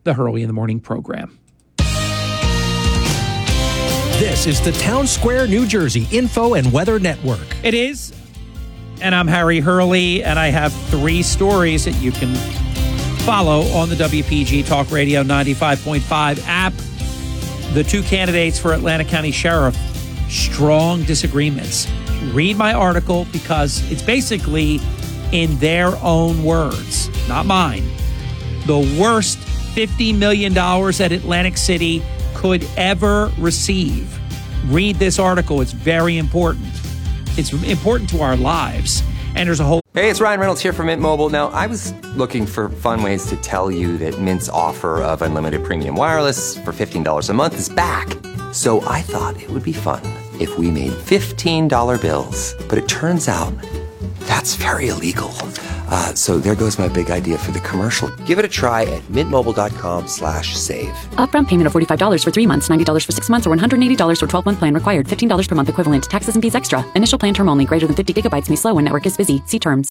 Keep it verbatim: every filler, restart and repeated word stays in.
the Hurley in the Morning program. This is the Town Square, New Jersey Info and Weather Network. It is, and I'm Harry Hurley, and I have three stories that you can follow on the W P G Talk Radio ninety-five point five app. The two candidates for Atlantic County Sheriff, strong disagreements. Read my article because it's basically in their own words, not mine. The worst fifty million dollars that Atlantic City could ever receive. Read this article. It's very important. It's important to our lives. And there's a whole... Hey, it's Ryan Reynolds here from Mint Mobile. Now, I was looking for fun ways to tell you that Mint's offer of unlimited premium wireless for fifteen dollars a month is back. So I thought it would be fun if we made fifteen dollar bills. But it turns out that's very illegal. Uh, so there goes my big idea for the commercial. Give it a try at mintmobile.com slash save. Upfront payment of forty-five dollars for three months, ninety dollars for six months, or one hundred eighty dollars for twelve-month plan required. fifteen dollars per month equivalent. Taxes and fees extra. Initial plan term only. Greater than fifty gigabytes may slow when network is busy. See terms.